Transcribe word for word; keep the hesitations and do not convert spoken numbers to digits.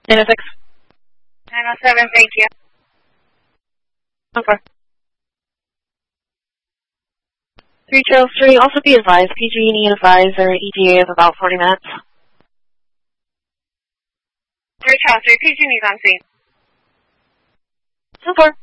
nine oh six. nine oh seven, thank you. Okay. three Trails three, also be advised, P G and E advisor, E T A of about forty minutes. three Trails three, P G and E's on scene. ten four.